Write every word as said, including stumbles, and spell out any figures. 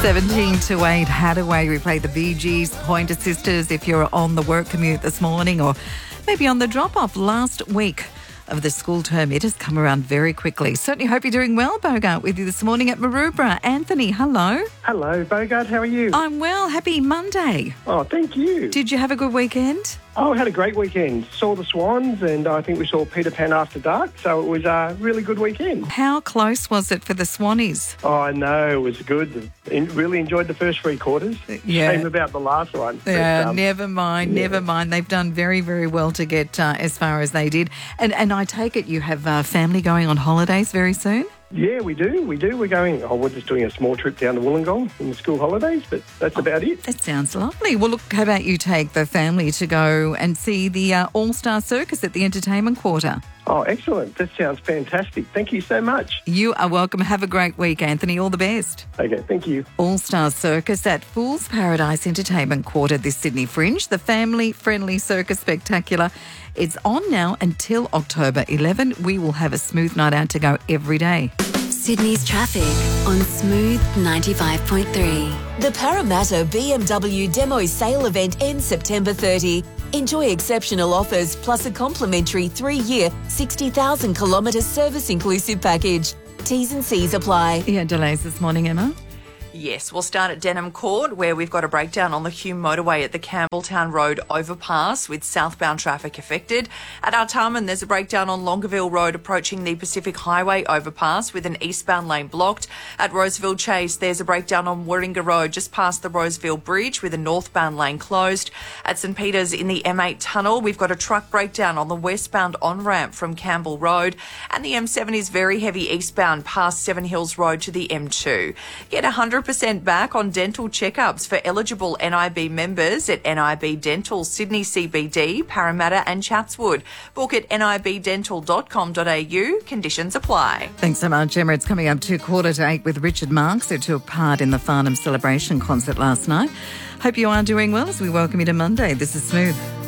seventeen to eight, Hadaway. We play the Bee Gees, Pointer Sisters if you're on the work commute this morning or maybe on the drop-off last week of the school term. It has come around very quickly. Certainly hope you're doing well, Bogart, with you this morning at Maroubra. Anthony, hello. Hello, Bogart. How are you? I'm well. Happy Monday. Oh, thank you. Did you have a good weekend? Oh, I had a great weekend. Saw the Swans and I think we saw Peter Pan After Dark, so it was a really good weekend. How close was it for the Swannies? Oh, I know. It was good. En- really enjoyed the first three quarters. Yeah. Shame about the last one. Yeah, but, um, never mind, yeah. never mind. They've done very, very well to get uh, as far as they did. And and I take it you have uh, family going on holidays very soon? Yeah, we do. We do. We're going, oh, we're just doing a small trip down to Wollongong in the school holidays, but that's about it. That sounds lovely. Well, look, how about you take the family to go and see the uh, All-Star Circus at the Entertainment Quarter? Oh, excellent. That sounds fantastic. Thank you so much. You are welcome. Have a great week, Anthony. All the best. Okay, thank you. All-Star Circus at Fool's Paradise Entertainment Quarter this Sydney Fringe, the family-friendly circus spectacular. It's on now until October eleventh. We will have a smooth night out to go every day. Sydney's traffic on Smooth ninety-five point three. The Parramatta B M W Demo Sale event ends September thirtieth. Enjoy exceptional offers plus a complimentary three-year, sixty thousand kilometre service inclusive package. T's and C's apply. Yeah, delays this morning, Emma. Yes, we'll start at Denham Court, where we've got a breakdown on the Hume motorway at the Campbelltown Road overpass with southbound traffic affected. At Artarmon, there's a breakdown on Longueville Road approaching the Pacific Highway overpass with an eastbound lane blocked. At Roseville Chase, there's a breakdown on Warringah Road just past the Roseville Bridge with a northbound lane closed. At St Peters in the M eight tunnel, we've got a truck breakdown on the westbound on-ramp from Campbell Road, and the M seven is very heavy eastbound past Seven Hills Road to the M two. Get one hundred percent back on dental checkups for eligible N I B members at N I B Dental, Sydney C B D, Parramatta and Chatswood. Book at nib dental dot com dot a u. Conditions apply. Thanks so much, Emma. It's coming up to quarter to eight with Richard Marks, who took part in the Farnham Celebration concert last night. Hope you are doing well as we welcome you to Monday. This is Smooth.